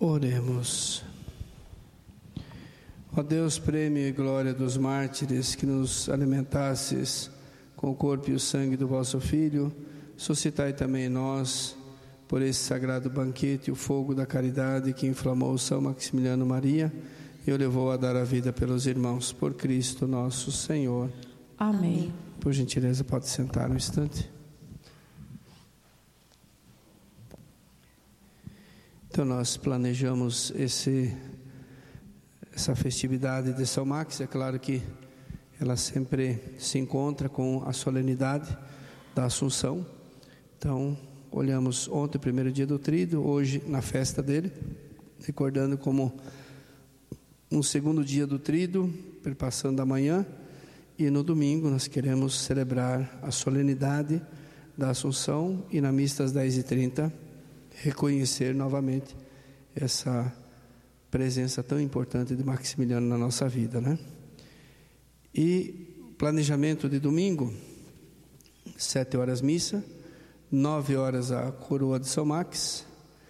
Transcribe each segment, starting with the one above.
Oremos. Ó Deus, prêmio e glória dos mártires, que nos alimentasses com o corpo e o sangue do vosso Filho, suscitai também em nós, por esse sagrado banquete, o fogo da caridade que inflamou São Maximiliano Maria e o levou a dar a vida pelos irmãos. Por Cristo nosso Senhor. Amém. Por gentileza, pode sentar um instante. Então nós planejamos essa festividade de São Max. É claro que ela sempre se encontra com a solenidade da Assunção. Então olhamos ontem, primeiro dia do Tríduo, hoje na festa dele, recordando como um segundo dia do Tríduo, perpassando a manhã, e no domingo nós queremos celebrar a solenidade da Assunção e na missa às 10h30 reconhecer novamente essa presença tão importante de Maximiliano na nossa vida, né? E planejamento de domingo, 7h missa, 9h a coroa de São Max,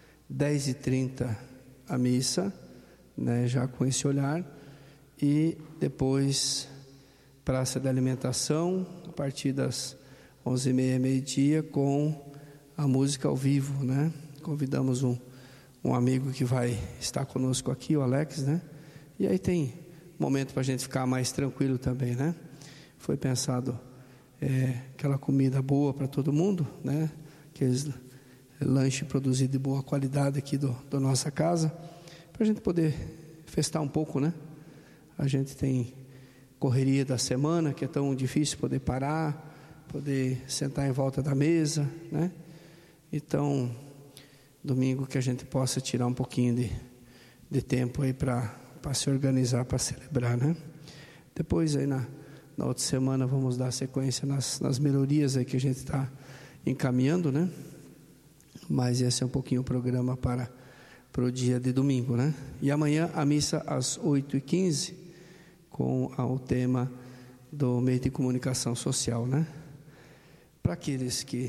10h30 a missa, né, já com esse olhar, e depois praça de alimentação, a partir das 11h30, meio-dia, com a música ao vivo, né? Convidamos um amigo que vai estar conosco aqui, o Alex, né? E aí tem momento para a gente ficar mais tranquilo também, né? Foi pensado aquela comida boa para todo mundo, né? Aqueles lanche produzido de boa qualidade aqui da nossa casa, para a gente poder festar um pouco, né? A gente tem correria da semana, que é tão difícil poder parar, poder sentar em volta da mesa, né? Então, domingo que a gente possa tirar um pouquinho de tempo aí para se organizar, para celebrar, né? Depois aí na outra semana vamos dar sequência nas melhorias aí que a gente está encaminhando, né? Mas esse é um pouquinho o programa para o dia de domingo, né? E amanhã a missa às 8h15 com o tema do meio de comunicação social, né? Para aqueles que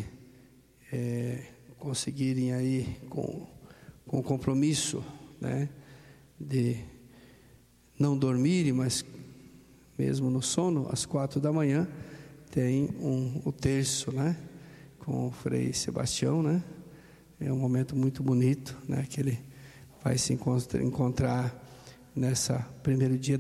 conseguirem aí com o compromisso, né, de não dormirem, mas mesmo no sono, às 4h tem o terço, né, com o Frei Sebastião, né? É um momento muito bonito, né, que ele vai se encontrar nessa primeiro dia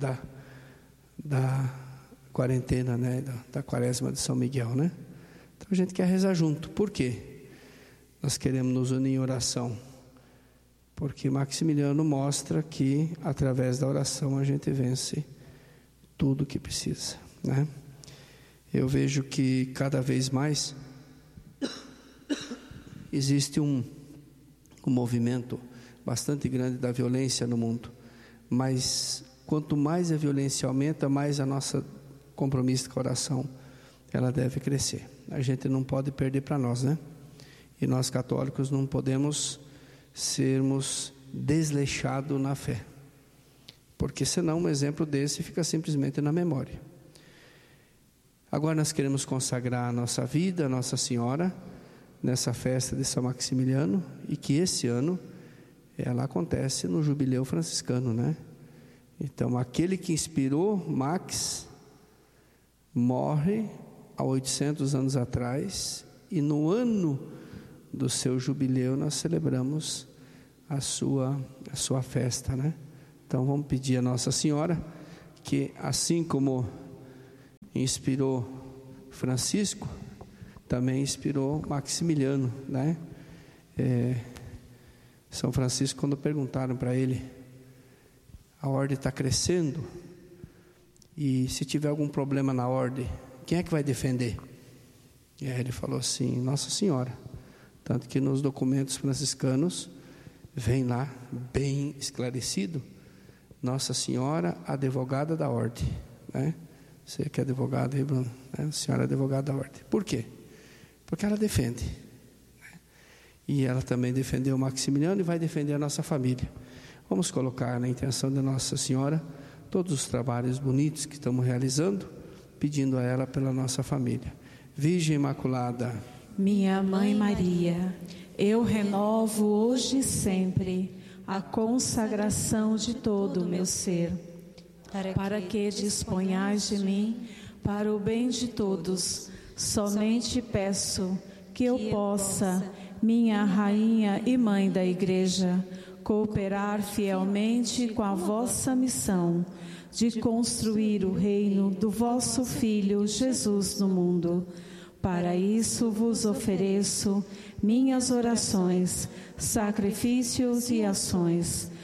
da quarentena, né, da quaresma de São Miguel, né? Então a gente quer rezar junto. Por quê? Nós queremos nos unir em oração, porque Maximiliano mostra que através da oração a gente vence tudo o que precisa, né? Eu vejo que cada vez mais existe um movimento bastante grande da violência no mundo, mas quanto mais a violência aumenta, mais a nossa compromisso com a oração ela deve crescer. A gente não pode perder para nós, né? E nós católicos não podemos sermos desleixados na fé, porque senão um exemplo desse fica simplesmente na memória. Agora nós queremos consagrar a nossa vida a Nossa Senhora nessa festa de São Maximiliano, e que esse ano ela acontece no jubileu franciscano, né? Então aquele que inspirou Max morre há 800 anos atrás, e no ano do seu jubileu nós celebramos a sua festa, né? Então vamos pedir a Nossa Senhora que, assim como inspirou Francisco, também inspirou Maximiliano, né? São Francisco, quando perguntaram para ele, a ordem está crescendo, e se tiver algum problema na ordem, quem é que vai defender? E aí ele falou assim, Nossa Senhora. Tanto que nos documentos franciscanos vem lá bem esclarecido, Nossa Senhora, advogada da ordem, né? Você que é advogado aí, Bruno, né? A senhora é advogada da ordem. Por quê? Porque ela defende, né? E ela também defendeu o Maximiliano e vai defender a nossa família. Vamos colocar na intenção de Nossa Senhora todos os trabalhos bonitos que estamos realizando, pedindo a ela pela nossa família. Virgem Imaculada, minha Mãe Maria, eu renovo hoje e sempre a consagração de todo o meu ser, para que disponhais de mim para o bem de todos. Somente peço que eu possa, minha Rainha e Mãe da Igreja, cooperar fielmente com a vossa missão de construir o reino do vosso Filho Jesus no mundo. Para isso vos ofereço minhas orações, sacrifícios e ações,